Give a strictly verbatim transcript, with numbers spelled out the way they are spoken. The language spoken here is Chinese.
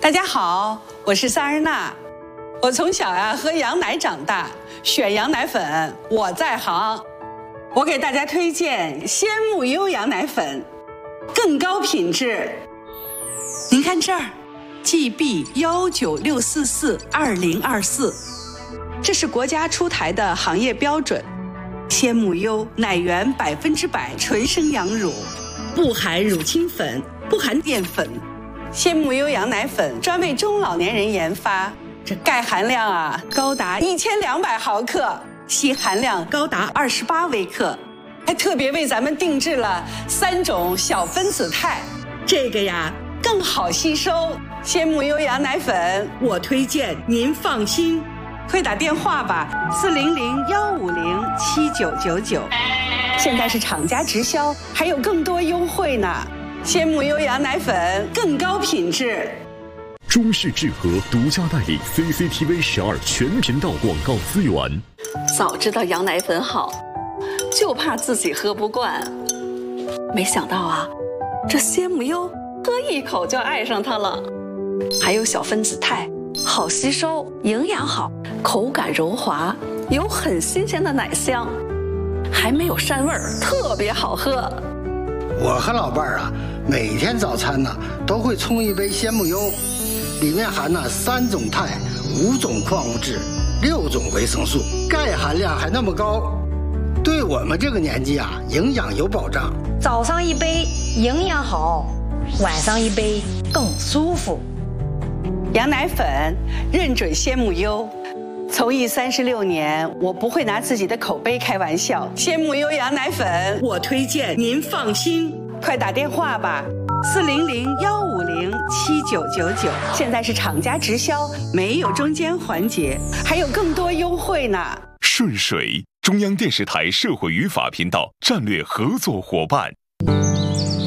大家好，我是萨日娜。我从小呀、啊、喝羊奶长大，选羊奶粉我在行。我给大家推荐鲜木优羊奶粉，更高品质。您看这儿 ，G B 幺九六四四二零二四，这是国家出台的行业标准。鲜木优奶源百分之百纯生羊乳，不含乳清粉，不含淀粉。鲜木优羊奶粉专为中老年人研发，这钙含量啊高达一千两百毫克，硒含量高达二十八微克，还特别为咱们定制了三种小分子肽，这个呀更好吸收。鲜木优羊奶粉，我推荐您放心，快打电话吧，四零零幺五零七九九九。现在是厂家直销，还有更多优惠呢。鲜木优羊奶粉更高品质。 中视智和独家代理 C C T V 十二全频道广告资源。 早知道羊奶粉好，就怕自己喝不惯。没想到啊，这鲜木优喝一口就爱上它了。还有小分子肽，好吸收，营养好，口感柔滑，有很新鲜的奶香，还没有膻味儿，特别好喝。 我和老伴儿啊，每天早餐呢都会冲一杯鲜木优，里面含了三种肽、五种矿物质、六种维生素，钙含量还那么高，对我们这个年纪啊，营养有保障。 早上一杯营养好，晚上一杯更舒服。 羊奶粉认准鲜木优。从艺三十六年，我不会拿自己的口碑开玩笑。鲜木优羊奶粉，我推荐您放心，快打电话吧，四零零幺五零七九九九。现在是厂家直销，没有中间环节，还有更多优惠呢。 顺水，中央电视台社会与法频道战略合作伙伴。